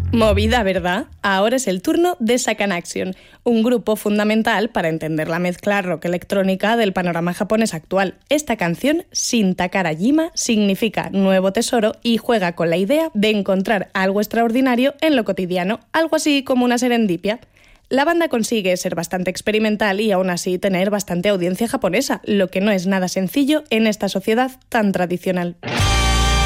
Movida, ¿verdad? Ahora es el turno de Sacan Action, un grupo fundamental para entender la mezcla rock electrónica del panorama japonés actual. Esta canción, Shin Takarajima, significa nuevo tesoro y juega con la idea de encontrar algo extraordinario en lo cotidiano, algo así como una serendipia. La banda consigue ser bastante experimental y aún así tener bastante audiencia japonesa, lo que no es nada sencillo en esta sociedad tan tradicional.